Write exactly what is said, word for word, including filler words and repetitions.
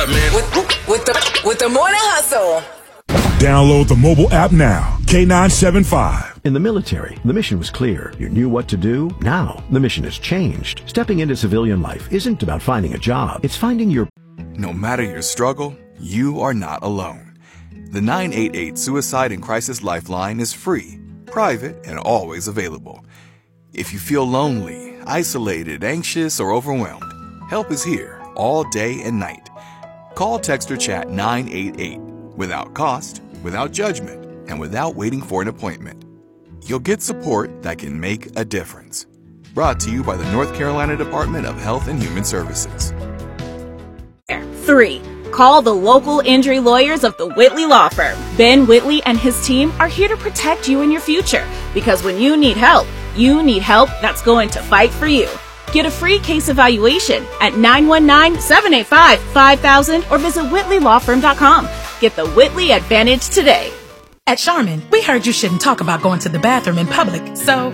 man. With, with the with the morning hustle. Download the mobile app now. K nine seven five. In the military, the mission was clear. You knew what to do. Now, the mission has changed. Stepping into civilian life isn't about finding a job. It's finding your... No matter your struggle, you are not alone. The nine eight eight Suicide and Crisis Lifeline is free, private, and always available. If you feel lonely, isolated, anxious, or overwhelmed, help is here all day and night. Call, text, or chat nine eight eight without cost, without judgment, and without waiting for an appointment. You'll get support that can make a difference. Brought to you by the North Carolina Department of Health and Human Services. Three. Call the local injury lawyers of the Whitley Law Firm. Ben Whitley and his team are here to protect you and your future. Because when you need help, you need help that's going to fight for you. Get a free case evaluation at nine one nine, seven eight five, five thousand or visit whitley law firm dot com. Get the Whitley Advantage today. At Charmin, we heard you shouldn't talk about going to the bathroom in public, so